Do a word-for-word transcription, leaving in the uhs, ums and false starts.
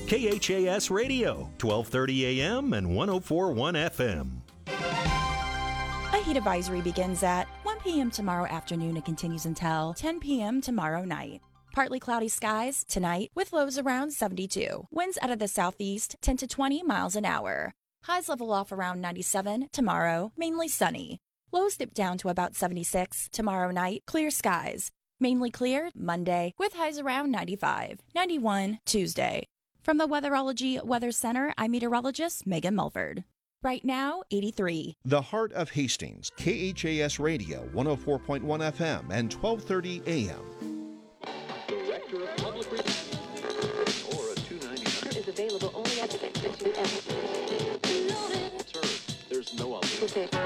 K H A S Radio, twelve thirty A M and one oh four point one F M. A heat advisory begins at one p.m. tomorrow afternoon and continues until ten p.m. tomorrow night. Partly cloudy skies tonight with lows around seventy-two. Winds out of the southeast ten to twenty miles an hour. Highs level off around ninety-seven tomorrow, mainly sunny. Lows dip down to about seventy-six tomorrow night, clear skies. Mainly clear Monday with highs around ninety-five, ninety-one Tuesday. From the Weatherology Weather Center, I'm meteorologist Megan Mulford. Right now, eighty-three. The Heart of Hastings, K H A S Radio, one oh four point one F M and twelve thirty A M. Director of Public Relations, or a two ninety-nine is available only at the station. Sir, there's no other. Okay.